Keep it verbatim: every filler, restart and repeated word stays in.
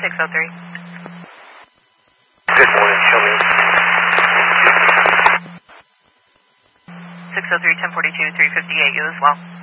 six oh three. Good morning, show me. six oh three, ten forty-two, three fifty-eight, you as well.